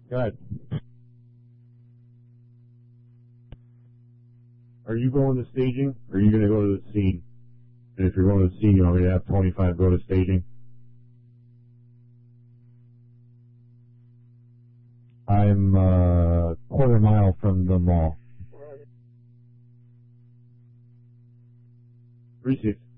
Go ahead. Are you going to staging, or are you going to go to the scene? And if you're going to the scene, you want me to have 25 go to staging? I'm a quarter mile from the mall. Receive.